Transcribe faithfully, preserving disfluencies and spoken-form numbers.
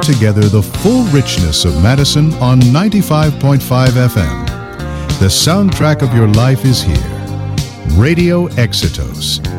together the full richness of Madison on ninety-five point five F M. The soundtrack of your life is here. Radio Exitos.